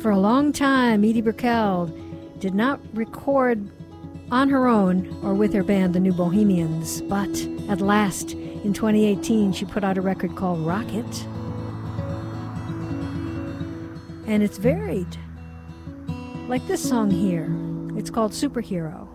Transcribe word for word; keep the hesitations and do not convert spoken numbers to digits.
For a long time, Edie Brickell did not record on her own or with her band, the New Bohemians, but at last, in twenty eighteen, she put out a record called Rocket. And it's varied. Like this song here. It's called Superhero.